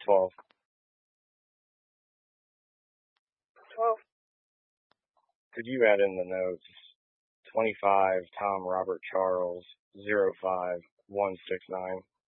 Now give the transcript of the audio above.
12. 12. Could you add in the notes 25 Tom Robert Charles 05169?